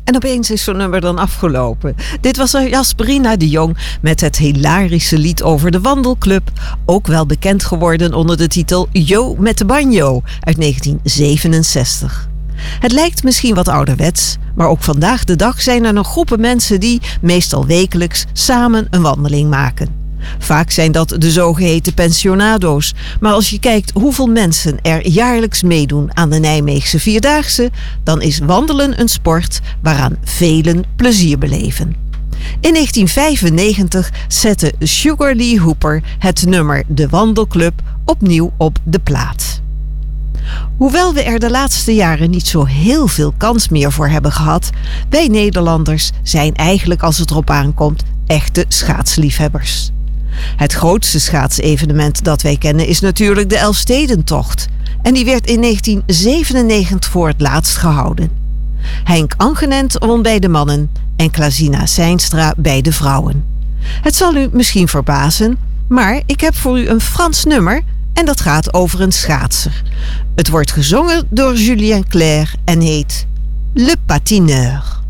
En opeens is zo'n nummer dan afgelopen. Dit was Jasperina de Jong met het hilarische lied over de wandelclub. Ook wel bekend geworden onder de titel Jo met de banjo uit 1967. Het lijkt misschien wat ouderwets, maar ook vandaag de dag zijn er nog groepen mensen die, meestal wekelijks, samen een wandeling maken. Vaak zijn dat de zogeheten pensionado's, maar als je kijkt hoeveel mensen er jaarlijks meedoen aan de Nijmeegse Vierdaagse, dan is wandelen een sport waaraan velen plezier beleven. In 1995 zette Sugar Lee Hooper het nummer De Wandelclub opnieuw op de plaat. Hoewel we er de laatste jaren niet zo heel veel kans meer voor hebben gehad, wij Nederlanders zijn eigenlijk als het erop aankomt echte schaatsliefhebbers. Het grootste schaatsevenement dat wij kennen is natuurlijk de Elfstedentocht. En die werd in 1997 voor het laatst gehouden. Henk Angenent won bij de mannen en Klazina Seinstra bij de vrouwen. Het zal u misschien verbazen, maar ik heb voor u een Frans nummer en dat gaat over een schaatser. Het wordt gezongen door Julien Clerc en heet Le Patineur.